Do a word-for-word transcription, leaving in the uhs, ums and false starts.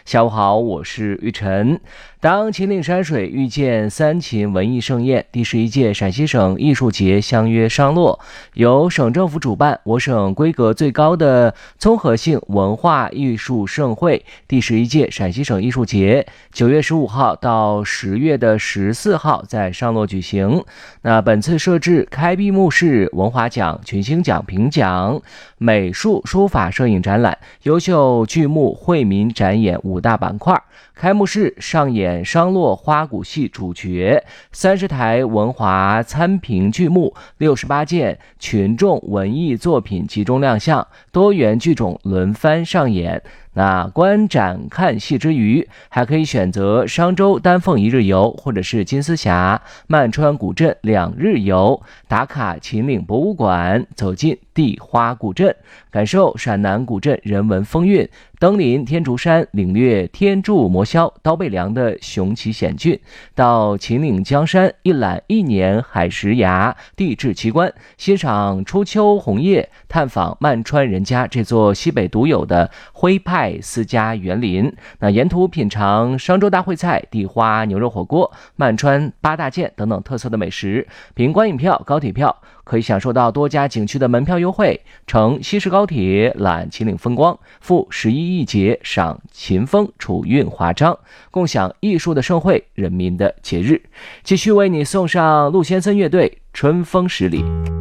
下午好，我是玉晨。当秦岭山水遇见三秦文艺盛宴，第十一届陕西省艺术节相约商洛，由省政府主办，我省规格最高的综合性文化艺术盛会第十一届陕西省艺术节，九月十五号到十月的十四号在商洛举行。那本次设置开闭幕式、文华奖、群星奖评奖、美术、书法、摄影展览、优秀剧目、惠民展演五大板块。开幕式上演商洛花鼓戏主角，三十台文华参评剧目，六十八件群众文艺作品集中亮相，多元剧种轮番上演。那观展看戏之余，还可以选择商州丹凤一日游，或者是金丝峡、曼川古镇两日游，打卡秦岭博物馆，走进地花古镇，感受陕南古镇人文风韵，登临天竺山，领略天柱魔霄刀背梁的雄奇险峻，到秦岭江山一览一年海蚀崖地质奇观，欣赏初秋红叶，探访曼川人家这座西北独有的徽派私家园林。那沿途品尝商州大烩菜、地花牛肉火锅、曼川八大件等等特色的美食，凭观影票、高铁票可以享受到多家景区的门票优惠，乘西式高铁览秦岭风光，赴十一艺节赏秦风楚韵华章，共享艺术的盛会，人民的节日。继续为你送上陆先森乐队《春风十里》。